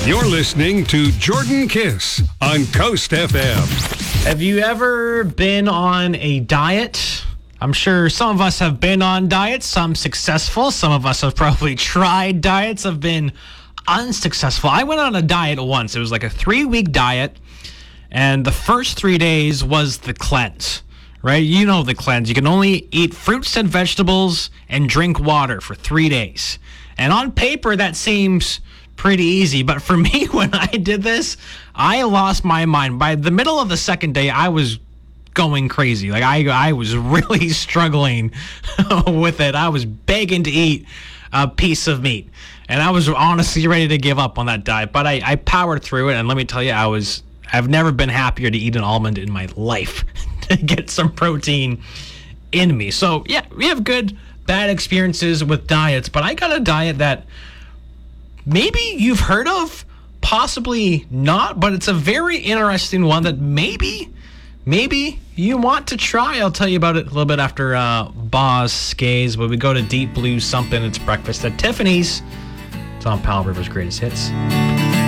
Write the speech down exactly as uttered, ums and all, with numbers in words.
You're listening to Jordan Kiss on Coast F M. Have you ever been on a diet? I'm sure some of us have been on diets, some successful. Some of us have probably tried diets, have been unsuccessful. I went on a diet once. It was like a three-week diet, and the first three days was the cleanse, right? You know the cleanse. You can only eat fruits and vegetables and drink water for three days. And on paper, that seems pretty easy. But for me, when I did this, I lost my mind. By the middle of the second day, I was going crazy. Like I, I was really struggling with it. I was begging to eat a piece of meat. And I was honestly ready to give up on that diet. But I, I powered through it. And let me tell you, I was, I've never been happier to eat an almond in my life to get some protein in me. So yeah, we have good, bad experiences with diets. But I got a diet that maybe you've heard of, possibly not, but it's a very interesting one that maybe, maybe you want to try. I'll tell you about it a little bit after uh, Boz Skays, but we go to Deep Blue Something. It's breakfast at Tiffany's. It's on Powell River's Greatest Hits.